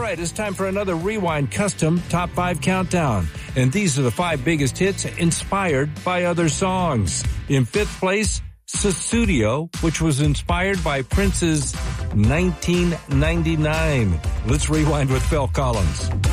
right, it's time for another Rewind Custom Top 5 Countdown. And these are the 5 biggest hits inspired by other songs. In 5th place, Sussudio, which was inspired by Prince's 1999. Let's rewind with Phil Collins.